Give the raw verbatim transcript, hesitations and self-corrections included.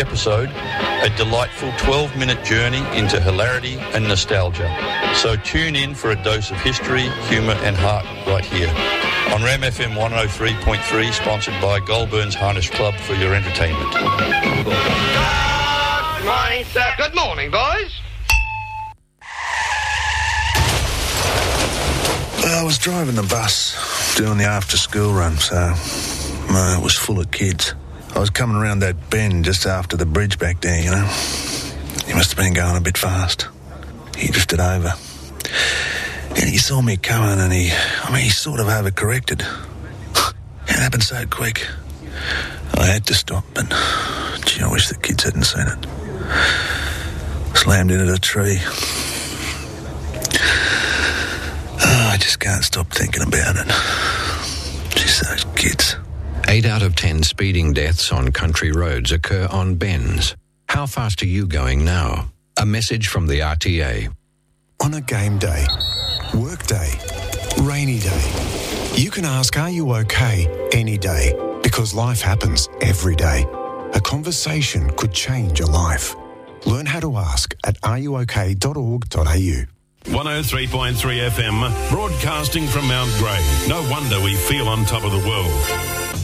episode, a delightful twelve-minute journey into hilarity and nostalgia. So tune in for a dose of history, humour and heart right here on Ram F M one oh three point three, sponsored by Goulburns Harness Club for your entertainment. Good morning, sir. Good morning, boys. Well, I was driving the bus, doing the after-school run, so uh, it was full of kids. I was coming around that bend just after the bridge back there, you know. He must have been going a bit fast. He drifted over. And he saw me coming and he, I mean, he sort of overcorrected. It happened so quick. I had to stop, but gee, I wish the kids hadn't seen it. Slammed into the tree. Oh, I just can't stop thinking about it. Just those kids. Eight out of ten speeding deaths on country roads occur on bends. How fast are you going now? A message from the R T A. On a game day, work day, rainy day, you can ask, are you okay, any day, because life happens every day. A conversation could change a life. Learn how to ask at are you okay dot org dot a u. one oh three point three F M, broadcasting from Mount Grey. No wonder we feel on top of the world.